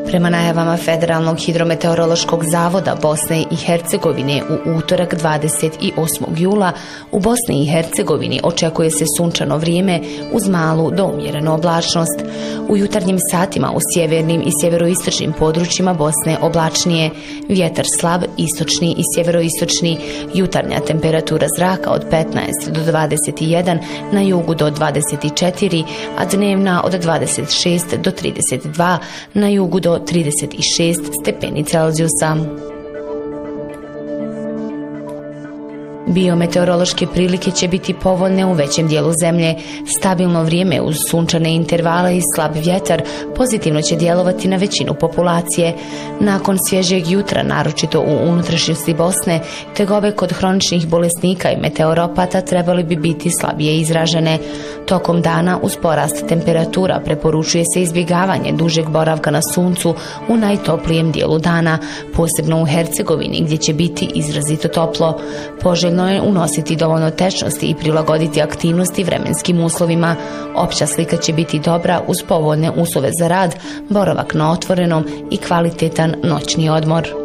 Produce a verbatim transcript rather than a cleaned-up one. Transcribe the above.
Prema najavama Federalnog hidrometeorološkog zavoda Bosne i Hercegovine u utorak dvadeset osmog jula u Bosni i Hercegovini očekuje se sunčano vrijeme uz malu do umjerenu oblačnost. U jutarnjim satima u sjevernim i sjeveroistočnim područjima Bosne oblačnije, vjetar slab, istočni i sjeveroistočni, jutarnja temperatura zraka od petnaest do dvadeset jedan, na jugu do dvadeset četiri, a dnevna od dvadeset šest do trideset dva, na jugu do trideset šest stepeni Celzijusa. Biometeorološke prilike će biti povoljne u većem dijelu zemlje. Stabilno vrijeme uz sunčane intervale i slab vjetar pozitivno će djelovati na većinu populacije. Nakon svježeg jutra, naročito u unutrašnjosti Bosne, tegobe kod hroničnih bolesnika i meteoropata trebali bi biti slabije izražene. Tokom dana uz porast temperatura preporučuje se izbjegavanje dužeg boravka na suncu u najtoplijem dijelu dana, posebno u Hercegovini gdje će biti izrazito toplo. Poželjno je unositi dovoljno tečnosti i prilagoditi aktivnosti vremenskim uslovima. Opća slika će biti dobra uz povoljne uslove za rad, boravak na otvorenom i kvalitetan noćni odmor.